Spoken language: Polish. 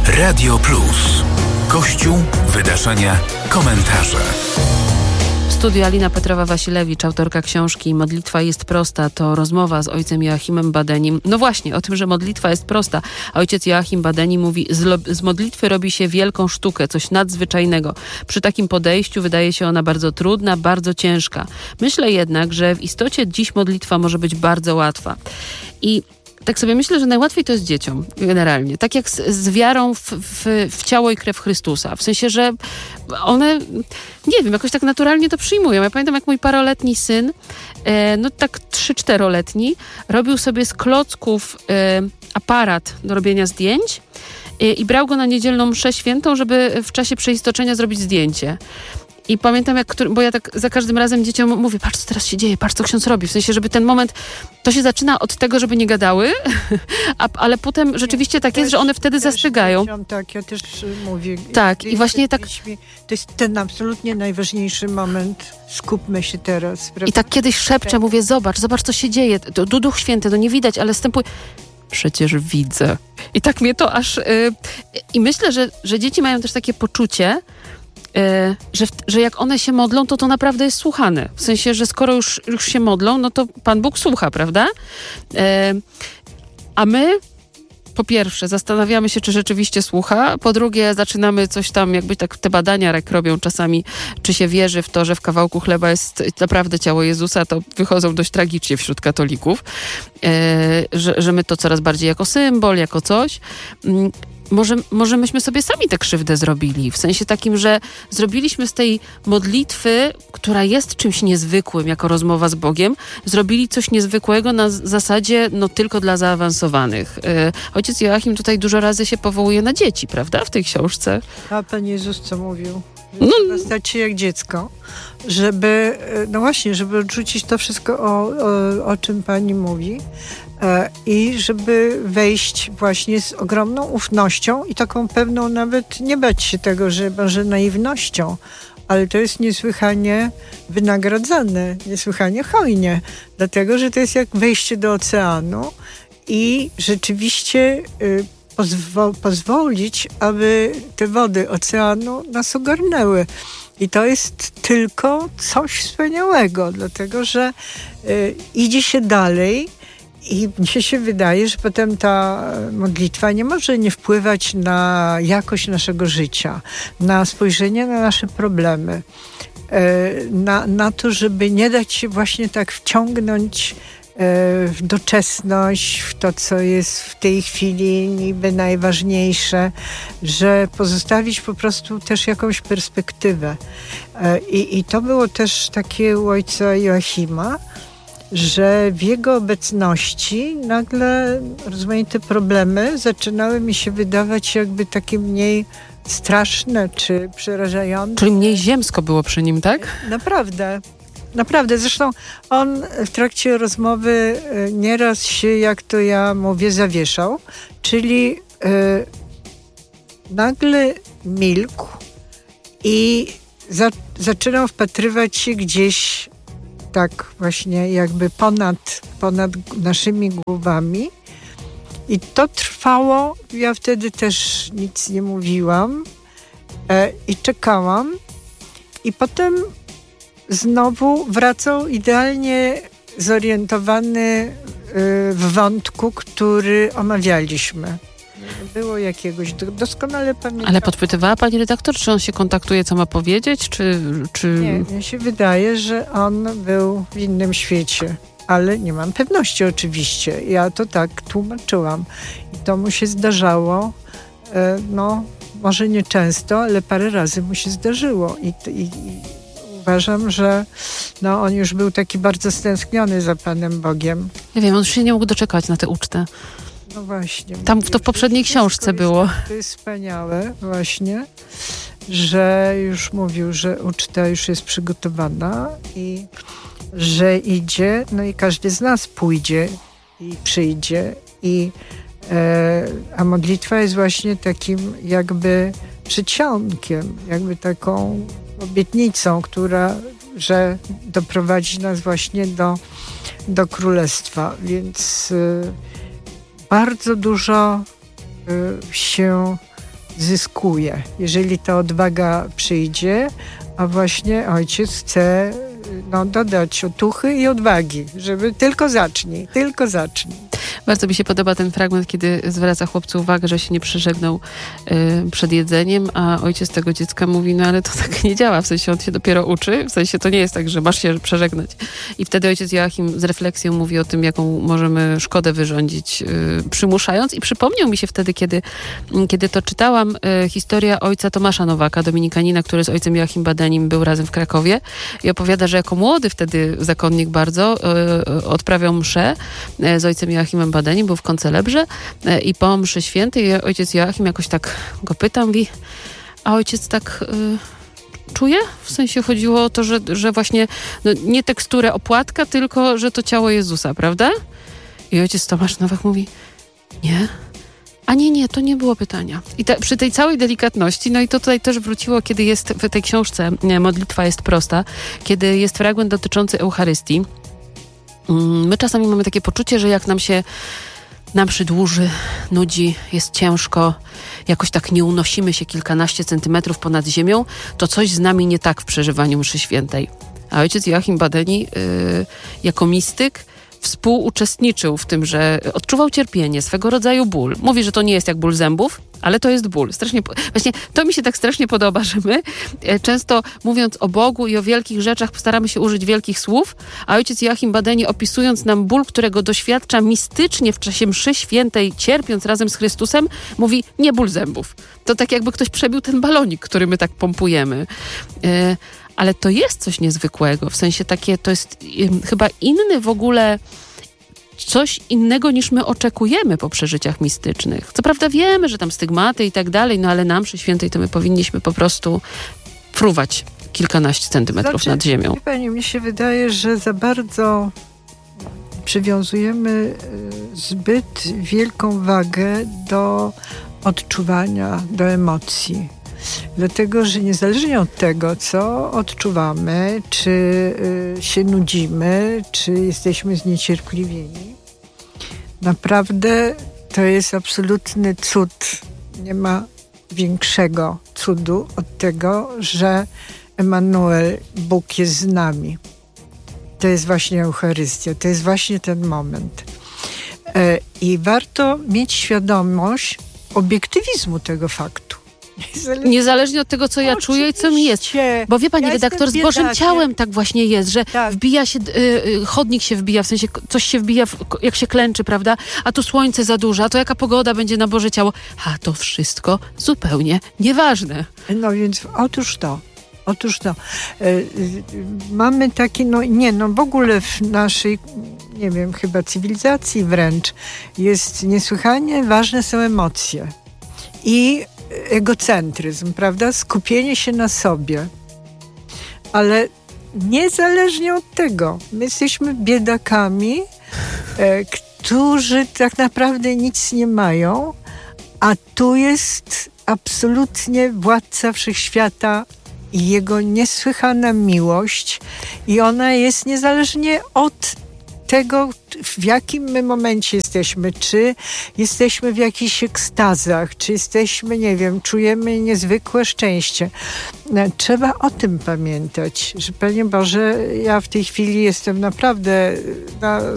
Radio Plus. Kościół, wydarzenia, komentarze. W studiu Alina Petrowa-Wasilewicz, autorka książki Modlitwa jest prosta. To rozmowa z ojcem Joachimem Badenim. No właśnie, o tym, że modlitwa jest prosta. Ojciec Joachim Badeni mówi, z modlitwy robi się wielką sztukę, coś nadzwyczajnego. Przy takim podejściu wydaje się ona bardzo trudna, bardzo ciężka. Myślę jednak, że w istocie dziś modlitwa może być bardzo łatwa. I tak sobie myślę, że najłatwiej to jest dzieciom generalnie. Tak jak z wiarą w ciało i krew Chrystusa. W sensie, że one, nie wiem, jakoś tak naturalnie to przyjmują. Ja pamiętam, jak mój paroletni syn, no tak 3-4-letni, robił sobie z klocków aparat do robienia zdjęć i brał go na niedzielną mszę świętą, żeby w czasie przeistoczenia zrobić zdjęcie. I pamiętam, bo ja tak za każdym razem dzieciom mówię, patrz, co teraz się dzieje, patrz, co ksiądz robi. W sensie, żeby ten moment, to się zaczyna od tego, żeby nie gadały, ale potem rzeczywiście tak jest, że one wtedy zastygają. Tak, ja też mówię. Tak, i właśnie tak. To jest ten absolutnie najważniejszy moment. Skupmy się teraz. Prawda? I tak kiedyś szepczę, mówię, zobacz, co się dzieje. To Duch Święty, to nie widać, ale wstępuje. Przecież widzę. I tak mnie to aż... I myślę, że dzieci mają też takie poczucie, że jak one się modlą, to naprawdę jest słuchane. W sensie, że skoro już się modlą, no to Pan Bóg słucha, prawda? A my po pierwsze zastanawiamy się, czy rzeczywiście słucha. Po drugie zaczynamy coś tam, jakby tak te badania robią czasami, czy się wierzy w to, że w kawałku chleba jest naprawdę ciało Jezusa, to wychodzą dość tragicznie wśród katolików. Że my to coraz bardziej jako symbol, jako coś. Może myśmy sobie sami tę krzywdę zrobili, w sensie takim, że zrobiliśmy z tej modlitwy, która jest czymś niezwykłym, jako rozmowa z Bogiem, zrobili coś niezwykłego na zasadzie, no tylko dla zaawansowanych. Ojciec Joachim tutaj dużo razy się powołuje na dzieci, prawda, w tej książce? A Pan Jezus co mówił? Trzeba stać się jak dziecko, żeby, no właśnie, żeby odrzucić to wszystko, o czym Pani mówi, i żeby wejść właśnie z ogromną ufnością i taką pewną nawet, nie bać się tego, że może naiwnością, ale to jest niesłychanie wynagradzane, niesłychanie hojnie, dlatego, że to jest jak wejście do oceanu i rzeczywiście pozwolić, aby te wody oceanu nas ogarnęły. I to jest tylko coś wspaniałego, dlatego, że idzie się dalej i mnie się wydaje, że potem ta modlitwa nie może nie wpływać na jakość naszego życia, na spojrzenie na nasze problemy, na to, żeby nie dać się właśnie tak wciągnąć w doczesność, w to, co jest w tej chwili niby najważniejsze, że pozostawić po prostu też jakąś perspektywę. I to było też takie u ojca Joachima, że w jego obecności nagle rozmaite problemy zaczynały mi się wydawać jakby takie mniej straszne czy przerażające. Czyli mniej ziemsko było przy nim, tak? Naprawdę. Zresztą on w trakcie rozmowy nieraz się, jak to ja mówię, zawieszał. Czyli nagle milkł i zaczynał wpatrywać się gdzieś tak właśnie jakby ponad naszymi głowami. I to trwało, ja wtedy też nic nie mówiłam i czekałam. I potem znowu wracał idealnie zorientowany w wątku, który omawialiśmy. Było jakiegoś, doskonale pamiętam. Ale podpytywała pani redaktor, czy on się kontaktuje, co ma powiedzieć, czy... Nie, mnie się wydaje, że on był w innym świecie, ale nie mam pewności oczywiście. Ja to tak tłumaczyłam. I to mu się zdarzało, no może nie często, ale parę razy mu się zdarzyło. I uważam, że no, on już był taki bardzo stęskniony za Panem Bogiem. Ja wiem, on już się nie mógł doczekać na tę ucztę. No właśnie. Tam to w poprzedniej książce było. To jest wspaniałe właśnie, że już mówił, że uczta już jest przygotowana i że idzie, no i każdy z nas pójdzie i przyjdzie. A modlitwa jest właśnie takim jakby przedsionkiem, jakby taką obietnicą, że doprowadzi nas właśnie do królestwa. Więc bardzo dużo się zyskuje, jeżeli ta odwaga przyjdzie, a właśnie ojciec chce dodać otuchy i odwagi, żeby tylko zacznij. Bardzo mi się podoba ten fragment, kiedy zwraca chłopcu uwagę, że się nie przeżegnał przed jedzeniem, a ojciec tego dziecka mówi, no ale to tak nie działa, w sensie on się dopiero uczy, w sensie to nie jest tak, że masz się przeżegnać. I wtedy ojciec Joachim z refleksją mówi o tym, jaką możemy szkodę wyrządzić, przymuszając, i przypomniał mi się wtedy, kiedy to czytałam, historia ojca Tomasza Nowaka, dominikanina, który z ojcem Joachim Badenim był razem w Krakowie, i opowiada, że jako młody wtedy zakonnik bardzo odprawiał mszę z ojcem Joachimem Badenim, był w koncelebrze, i po mszy świętej ojciec Joachim jakoś tak go pyta, mówi, a ojciec tak czuje? W sensie chodziło o to, że właśnie nie teksturę opłatka, tylko że to ciało Jezusa, prawda? I ojciec Tomasz Nowak mówi, nie. A nie, to nie było pytania. I przy tej całej delikatności, no i to tutaj też wróciło, kiedy jest w tej książce Modlitwa jest prosta, kiedy jest fragment dotyczący Eucharystii. My czasami mamy takie poczucie, że jak nam się dłuży, nudzi, jest ciężko, jakoś tak nie unosimy się kilkanaście centymetrów ponad ziemią, to coś z nami nie tak w przeżywaniu mszy świętej. A ojciec Joachim Badeni jako mistyk współuczestniczył w tym, że odczuwał cierpienie, swego rodzaju ból. Mówi, że to nie jest jak ból zębów, ale to jest ból. Właśnie to mi się tak strasznie podoba, że my często mówiąc o Bogu i o wielkich rzeczach staramy się użyć wielkich słów, a ojciec Joachim Badeni, opisując nam ból, którego doświadcza mistycznie w czasie mszy świętej, cierpiąc razem z Chrystusem, mówi, nie ból zębów. To tak jakby ktoś przebił ten balonik, który my tak pompujemy. Ale to jest coś niezwykłego, w sensie takie, to jest chyba inny w ogóle, coś innego niż my oczekujemy po przeżyciach mistycznych. Co prawda wiemy, że tam stygmaty i tak dalej, no ale na mszy świętej to my powinniśmy po prostu fruwać kilkanaście centymetrów nad ziemią. Pani, mi się wydaje, że za bardzo przywiązujemy zbyt wielką wagę do odczuwania, do emocji. Dlatego, że niezależnie od tego, co odczuwamy, czy się nudzimy, czy jesteśmy zniecierpliwieni, naprawdę to jest absolutny cud. Nie ma większego cudu od tego, że Emanuel, Bóg jest z nami. To jest właśnie Eucharystia, to jest właśnie ten moment. I warto mieć świadomość obiektywizmu tego faktu. Niezależnie od tego, co ja czuję i co mi jest. Bo wie pani redaktor, z Bożym ciałem tak właśnie jest, że wbija się, chodnik się wbija, w sensie coś się wbija, jak się klęczy, prawda? A tu słońce za dużo, a to jaka pogoda będzie na Boże ciało. A to wszystko zupełnie nieważne. No więc otóż to. Mamy taki, w ogóle w naszej, nie wiem, chyba cywilizacji wręcz jest niesłychanie ważne są emocje. I egocentryzm, prawda? Skupienie się na sobie. Ale niezależnie od tego, my jesteśmy biedakami, którzy tak naprawdę nic nie mają, a tu jest absolutnie władca wszechświata i jego niesłychana miłość i ona jest niezależnie od tego, w jakim my momencie jesteśmy, czy jesteśmy w jakichś ekstazach, czy jesteśmy, nie wiem, czujemy niezwykłe szczęście. Trzeba o tym pamiętać, że Panie Boże, ja w tej chwili jestem naprawdę